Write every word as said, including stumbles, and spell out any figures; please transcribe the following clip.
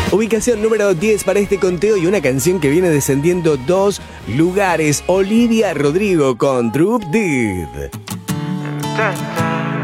Ubicación número diez para este conteo y una canción que viene descendiendo dos lugares. Olivia Rodrigo con Drop Dead.